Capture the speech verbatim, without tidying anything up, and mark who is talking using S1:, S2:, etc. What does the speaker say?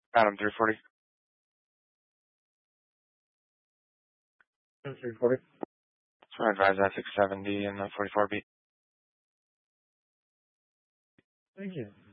S1: Adam three forty.
S2: three forty.
S1: So I advise that six seventy and the forty-four beat.
S2: Thank you.